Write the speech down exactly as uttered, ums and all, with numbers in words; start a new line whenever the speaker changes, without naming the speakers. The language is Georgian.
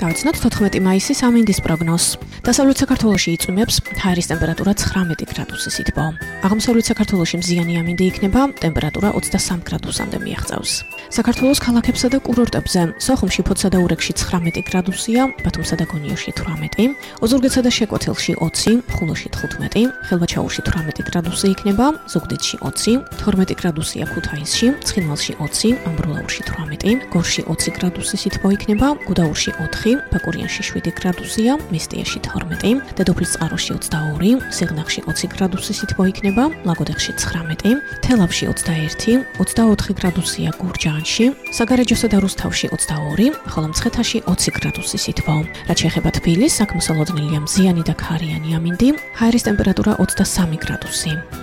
Გავიცნოთ თოთხმეტი მაისის ამინდის პროგნოზს. დასავლეთ საქართველოში იწვიმებს ჰაერის ტემპერატურა ცხრამეტი გრადუსი სითბო. აღმოსავლეთ საქართველოში მზიანი ამინდი იქნება, ტემპერატურა ოცდასამ გრადუსამდე მიაღწევს. საქართველოს ქალაქებსა და კურორტებზე სოხუმში, ფოთსა და ურეკში ცხრამეტი გრადუსია, ბათუმსა და გონიოში თვრამეტი, ოზურგეთსა და შეკვეთილში ოცი, ხულოში თხუთმეტი, ხილვაჩაურში თვრამეტი გრადუსი იქნება, ზუგდიდში ოცი, თორმეტი გრადუსია ქუთაისში, ცხინვალში ოცი, ამბროლაურში თვრამეტი, გორში ოცი გრადუსი სითბო იქნება, გუდაურში ოთხი, ბაკურიანში შვიდი გრადუსია, მესტიაში თორმეტი, დედოფლის წყაროში ოცდაორი, სიღნაღში ოცი გრადუსი სითბო იქნება, ლაგოდეხში ცხრამეტი, თელავში ოცდაერთი, ოცდაოთხი გრადუსია გურჯაანში, საგარეჯოსა და რუსთავში ოცდაორი, ხოლო მცხეთაში ოცი გრადუსი სითბო. რაც შეეხება თბილისს, აქ მოსალოდნელია მზიანი და ქარიანი ამინდი, ჰაერის ტემპერატურა ოცდასამი გრადუსი.